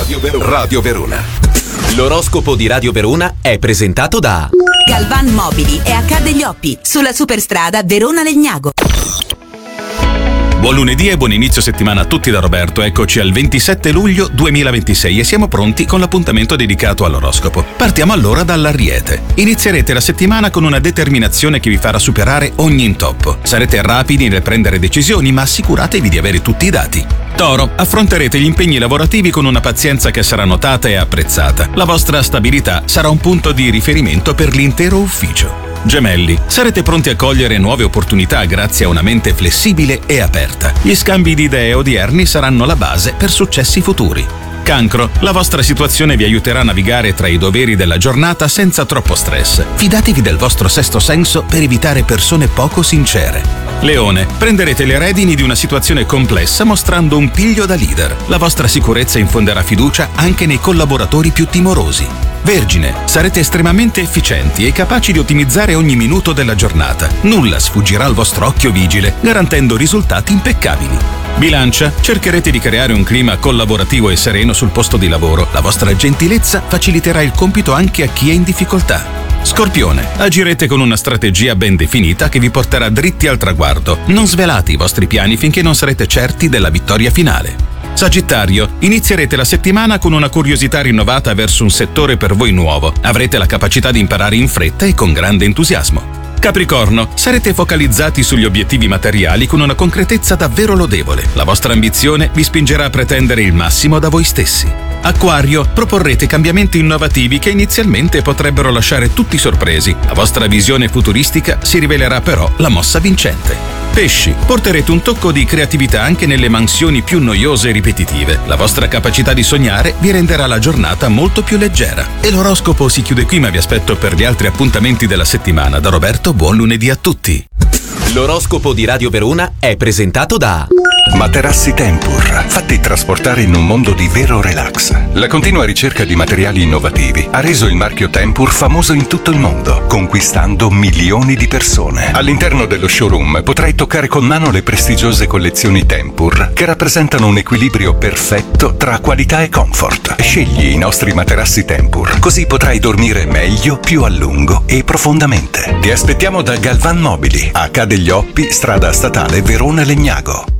Radio Verona. L'oroscopo di Radio Verona è presentato da Galvan Mobili e Accade gli Oppi, sulla superstrada Verona-Legnago. Buon lunedì e buon inizio settimana a tutti da Roberto. Eccoci al 27 luglio 2026 e siamo pronti con l'appuntamento dedicato all'oroscopo. Partiamo allora dall'Ariete. Inizierete la settimana con una determinazione che vi farà superare ogni intoppo. Sarete rapidi nel prendere decisioni, ma assicuratevi di avere tutti i dati. Toro, affronterete gli impegni lavorativi con una pazienza che sarà notata e apprezzata. La vostra stabilità sarà un punto di riferimento per l'intero ufficio. Gemelli, sarete pronti a cogliere nuove opportunità grazie a una mente flessibile e aperta. Gli scambi di idee odierni saranno la base per successi futuri. Cancro, la vostra situazione vi aiuterà a navigare tra i doveri della giornata senza troppo stress. Fidatevi del vostro sesto senso per evitare persone poco sincere. Leone, prenderete le redini di una situazione complessa mostrando un piglio da leader. La vostra sicurezza infonderà fiducia anche nei collaboratori più timorosi. Vergine, sarete estremamente efficienti e capaci di ottimizzare ogni minuto della giornata. Nulla sfuggirà al vostro occhio vigile, garantendo risultati impeccabili. Bilancia, cercherete di creare un clima collaborativo e sereno sul posto di lavoro. La vostra gentilezza faciliterà il compito anche a chi è in difficoltà. Scorpione, agirete con una strategia ben definita che vi porterà dritti al traguardo. Non svelate i vostri piani finché non sarete certi della vittoria finale. Sagittario, inizierete la settimana con una curiosità rinnovata verso un settore per voi nuovo. Avrete la capacità di imparare in fretta e con grande entusiasmo. Capricorno, sarete focalizzati sugli obiettivi materiali con una concretezza davvero lodevole. La vostra ambizione vi spingerà a pretendere il massimo da voi stessi. Acquario, proporrete cambiamenti innovativi che inizialmente potrebbero lasciare tutti sorpresi. La vostra visione futuristica si rivelerà però la mossa vincente. Pesci, porterete un tocco di creatività anche nelle mansioni più noiose e ripetitive. La vostra capacità di sognare vi renderà la giornata molto più leggera. E l'oroscopo si chiude qui, ma vi aspetto per gli altri appuntamenti della settimana. Da Roberto, buon lunedì a tutti. L'oroscopo di Radio Verona è presentato da Materassi Tempur, fatti trasportare in un mondo di vero relax. La continua ricerca di materiali innovativi ha reso il marchio Tempur famoso in tutto il mondo, conquistando milioni di persone. All'interno dello showroom potrai toccare con mano le prestigiose collezioni Tempur, che rappresentano un equilibrio perfetto tra qualità e comfort. Scegli i nostri materassi Tempur, così potrai dormire meglio, più a lungo e profondamente. Ti aspettiamo da Galvan Mobili, a Accade gli Oppi, strada statale Verona-Legnago.